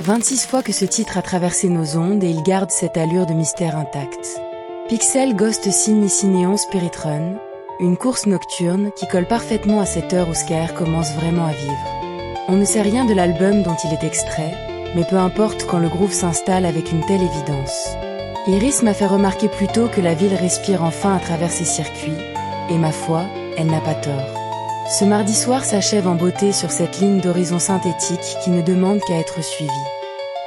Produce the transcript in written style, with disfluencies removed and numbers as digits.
26 fois que ce titre a traversé nos ondes et il garde cette allure de mystère intacte. Pixel Ghost Cine Cinéon Spirit Run, une course nocturne qui colle parfaitement à cette heure où Scare commence vraiment à vivre. On ne sait rien de l'album dont il est extrait, mais peu importe quand le groove s'installe avec une telle évidence. Iris m'a fait remarquer plus tôt que la ville respire enfin à travers ses circuits, et ma foi, elle n'a pas tort. Ce mardi soir s'achève en beauté sur cette ligne d'horizon synthétique qui ne demande qu'à être suivie.